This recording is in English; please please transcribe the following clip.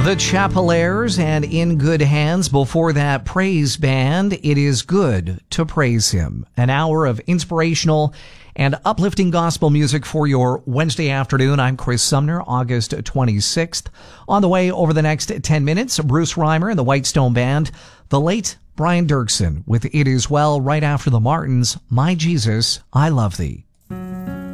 The Chapelaires and In Good Hands. Before that, Praise Band. It is good to praise him. An hour of inspirational and uplifting gospel music for your Wednesday afternoon. I'm Chris Sumner, August 26th. On the way over the next 10 minutes, Bruce Reimer and the Whitestone Band. The late Brian Dirksen with It Is Well right after the Martins, My Jesus, I Love Thee.